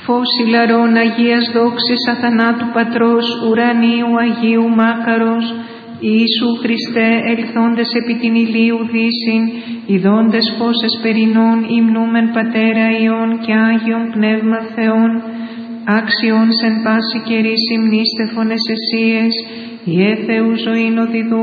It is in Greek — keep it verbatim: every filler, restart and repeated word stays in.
φως ηλαρών Αγίας δόξης αθανάτου Πατρός, ουρανίου Αγίου Μάκαρος, Ιησού Χριστέ, ελθόντες επί την ηλίου δύσιν, ιδώντες φως εσπερινών, υμνούμεν Πατέρα Υιόν και Άγιον Πνεύμα Θεόν, άξιον εν πάση καιρή υμνήστε φωνές εσίες, ιε Θεού ζωήν οδηδού